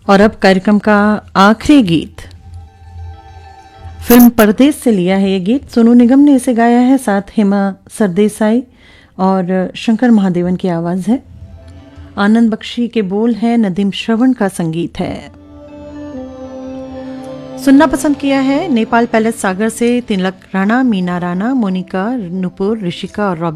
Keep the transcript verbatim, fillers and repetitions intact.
और अब कार्यक्रम का आखिरी गीत फिल्म परदेस से लिया है। ये गीत सोनू निगम ने इसे गाया है, साथ हेमा सरदेसाई और शंकर महादेवन की आवाज है। आनंद बख्शी के बोल है, नदीम श्रवण का संगीत है। सुनना पसंद किया है नेपाल पैलेस सागर से तिलक राणा, मीना राणा, मोनिका, नुपुर, ऋषिका और रॉबिन।